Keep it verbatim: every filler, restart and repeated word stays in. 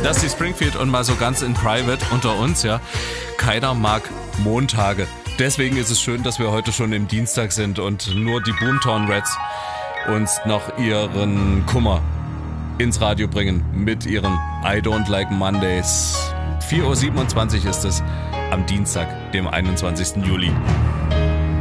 Dusty Springfield und mal so ganz in private unter uns, ja. Keiner mag Montage. Deswegen ist es schön, dass wir heute schon im Dienstag sind und nur die Boomtown Rats uns noch ihren Kummer ins Radio bringen mit ihren I Don't Like Mondays. vier Uhr siebenundzwanzig ist es am Dienstag, dem einundzwanzigsten Juli.